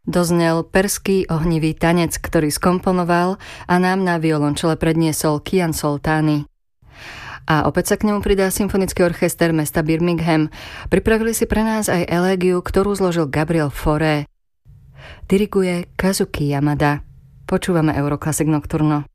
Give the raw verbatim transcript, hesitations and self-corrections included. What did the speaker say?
Doznel perský ohnivý tanec, ktorý skomponoval a nám na violončele predniesol Kian Soltani. A opäť sa k nemu pridá Symfonický orchester mesta Birmingham. Pripravili si pre nás aj elégiu, ktorú zložil Gabriel Fauré. Diriguje Kazuki Yamada. Počúvame Euroclassic Nocturno.